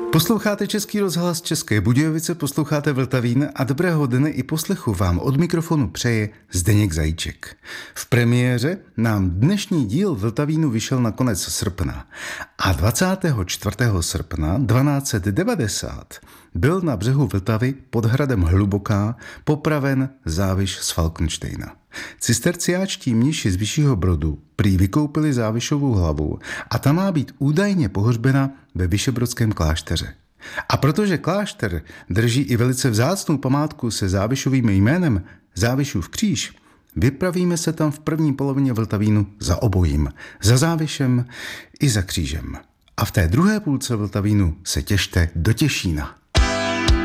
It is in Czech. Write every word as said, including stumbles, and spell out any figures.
Posloucháte Český rozhlas České Budějovice, posloucháte Vltavín a dobrého dne i poslechu vám od mikrofonu přeje Zdeněk Zajíček. V premiéře nám dnešní díl Vltavínu vyšel na konec srpna a dvacátého čtvrtého srpna dvanáct set devadesát byl na břehu Vltavy pod hradem Hluboká popraven Záviš z Falkensteina. Cisterciáčtí mniši z Vyššího Brodu prý vykoupili Závišovu hlavu a ta má být údajně pohřbena ve Vyšebrodském klášteře. A protože klášter drží i velice vzácnou památku se Závišovým jménem Závišův kříž, vypravíme se tam v první polovině Vltavínu za obojím, za Závišem i za křížem. A v té druhé půlce Vltavínu se těšte do Těšína.